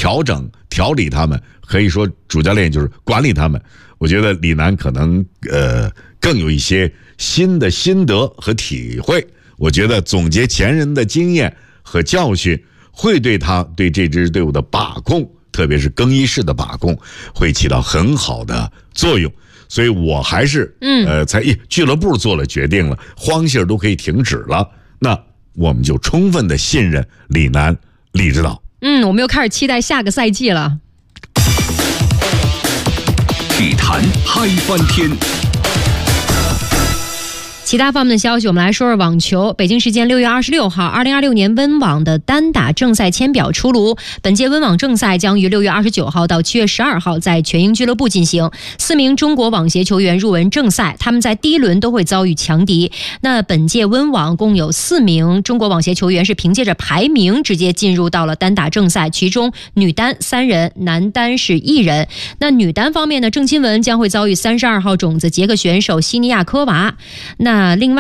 调理他们，可以说主教练就是管理他们。我觉得李楠可能更有一些新的心得和体会。我觉得总结前人的经验和教训，会对他对这支队伍的把控，特别是更衣室的把控，会起到很好的作用。所以我还是在俱乐部做了决定了，荒信都可以停止了，那我们就充分的信任李楠李指导。 我们又开始期待下个赛季了。 体坛嗨翻天。 其他方面的消息，我们来说说网球。北京时间6月26号，2026年温网的单打正赛签表出炉。本届温网正赛将于6月29号到7月12号在全英俱乐部进行。4名中国网协球员入围正赛，他们在第一轮都会遭遇强敌。那本届温网共有4名中国网协球员是凭借着排名直接进入到了单打正赛，其中女单3人，男单是1人。那女单方面呢，郑钦文将会遭遇32号种子捷克选手西尼亚科娃。那另外